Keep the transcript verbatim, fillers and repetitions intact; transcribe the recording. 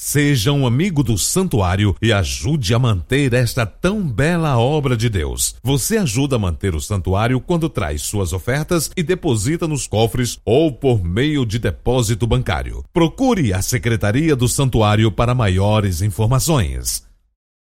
Seja um amigo do Santuário e ajude a manter esta tão bela obra de Deus. Você ajuda a manter o Santuário quando traz suas ofertas e deposita nos cofres ou por meio de depósito bancário. Procure a Secretaria do Santuário para maiores informações.